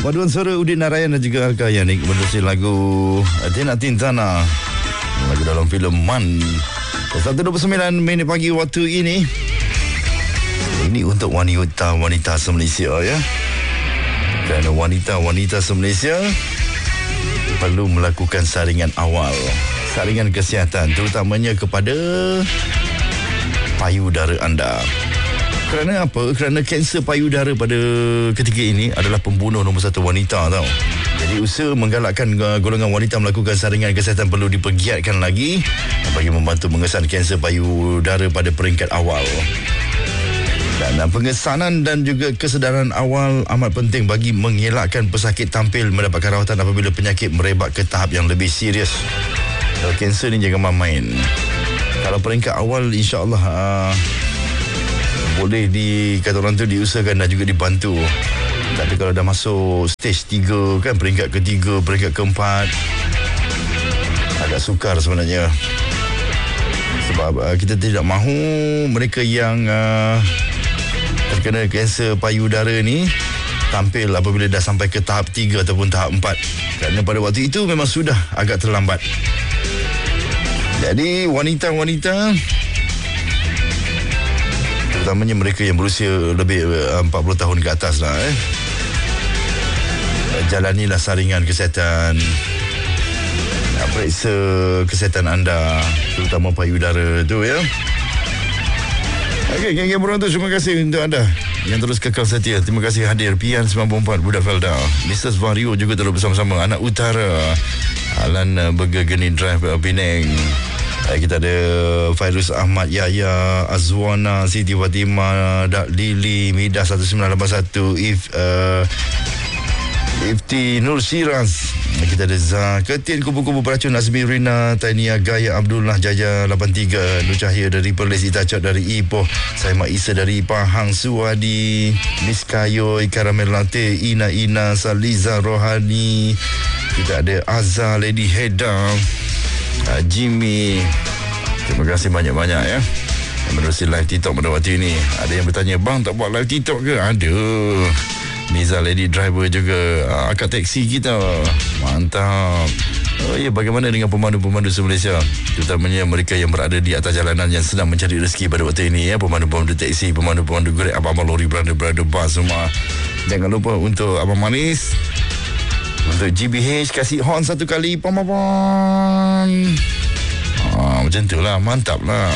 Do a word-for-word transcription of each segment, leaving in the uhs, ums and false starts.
Paduan suara Udin Narayan dan juga Alka Yanik berhasil lagu Tina Tintana, lagu dalam filem Man. satu dua puluh sembilan minit pagi waktu ini. Ini untuk wanita-wanita se-Malaysia ya. Kerana wanita-wanita se-Malaysia perlu melakukan saringan awal, saringan kesihatan, terutamanya kepada payudara anda. Kerana apa? Kerana kanser payudara pada ketika ini adalah pembunuh nombor satu wanita tau. Jadi usaha menggalakkan golongan wanita melakukan saringan kesihatan perlu dipergiatkan lagi bagi membantu mengesan kanser payudara pada peringkat awal. Dan pengesanan dan juga kesedaran awal amat penting bagi mengelakkan pesakit tampil mendapatkan rawatan apabila penyakit merebak ke tahap yang lebih serius. Kalau kanser ni jangan main-main. Kalau peringkat awal insya-Allah uh, boleh di kata orang tu diusahakan dan juga dibantu. Tapi kalau dah masuk stage tiga kan, peringkat ketiga, peringkat keempat, agak sukar sebenarnya. Sebab uh, kita tidak mahu mereka yang uh, terkena kanser payudara ni tampil apabila dah sampai ke tahap tiga ataupun tahap empat. Kerana pada waktu itu memang sudah agak terlambat. Jadi wanita-wanita, terutamanya mereka yang berusia lebih empat puluh tahun ke atas lah eh. Jalanilah saringan kesihatan, periksa kesihatan anda, terutama payudara tu ya. Okey, geng-geng Borang tu, terima kasih untuk anda yang terus kekal setia. Terima kasih hadir Pian sembilan puluh empat Budak Felda, Missus Vario juga terus bersama-sama, Anak Utara, Alan Burger Geni Drive Penang. Kita ada Fairuz Ahmad, Yahya, Azwana, Siti Fatimah, Dak Lili, Midah satu sembilan lapan satu, If uh, Ifti Nur Shiraz. Kita ada Zaketin, Kupu-Kupu Peracun, Azmi Rina, Tania Gaya, Abdullah Jaja lapan tiga, Nur Cahaya dari Perlis, Itacot dari Ipoh, Saimah Isa dari Pahang, Suwadi, Miss Kayoy, Karamel Latte, Ina Ina, Saliza Rohani. Kita ada Azza, Lady Heda, Uh, Jimmy. Terima kasih banyak-banyak ya yang menerusi live TikTok pada waktu ini. Ada yang bertanya, bang tak buat live TikTok ke? Ada. Niza Lady Driver juga, uh, akak taksi kita. Mantap. Oh ya, bagaimana dengan pemandu-pemandu se-Malaysia, terutamanya mereka yang berada di atas jalanan yang sedang mencari rezeki pada waktu ini ya. Pemandu-pemandu taksi, pemandu-pemandu Grab, abang-abang lori, berada-berada bas semua. Jangan lupa untuk Abang Manis, untuk G B H kasih horn satu kali, pam-pam. Ah, macam tu lah, mantap lah.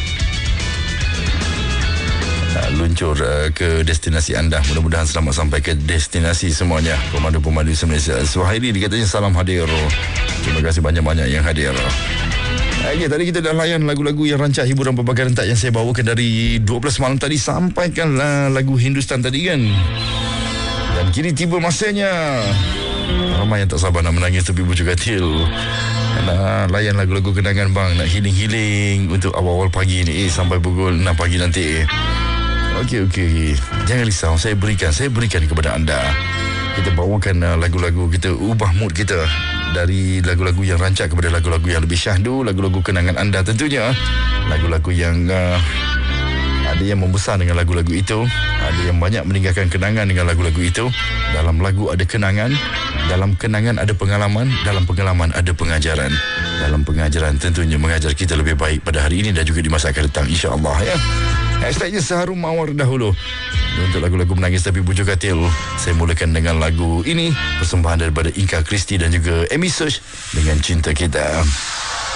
Luncur uh, ke destinasi anda. Mudah-mudahan selamat sampai ke destinasi semuanya, pemandu-pemandu se-Malaysia. Suhaili dikatanya salam hadir. Terima kasih banyak-banyak yang hadir. Okay, tadi kita dah layan lagu-lagu yang rancak hiburan berbagai rentak yang saya bawakan dari dua belas malam tadi. Sampaikanlah lagu Hindustan tadi kan. Dan kini tiba masanya. Ramai yang tak sabar nak menangis tepi bucu katil. Nak layan lagu-lagu kenangan bang, nak healing-healing untuk awal-awal pagi ni, eh, sampai pukul enam pagi nanti. Okey, okey. Jangan risau, saya berikan, saya berikan kepada anda. Kita bawakan uh, lagu-lagu, kita ubah mood kita dari lagu-lagu yang rancak kepada lagu-lagu yang lebih syahdu, lagu-lagu kenangan anda tentunya. Lagu-lagu yang uh, ada yang membesar dengan lagu-lagu itu, ada yang banyak meninggalkan kenangan dengan lagu-lagu itu. Dalam lagu ada kenangan, dalam kenangan ada pengalaman, dalam pengalaman ada pengajaran. Dalam pengajaran tentunya mengajar kita lebih baik pada hari ini dan juga di masa akan datang, insya-Allah ya. Hashtagnya Seharum Mawar dahulu. Untuk lagu-lagu menangis tapi bujuk katil, saya mulakan dengan lagu ini, persembahan daripada Inka Kristi dan juga Amy Search dengan Cinta Kita.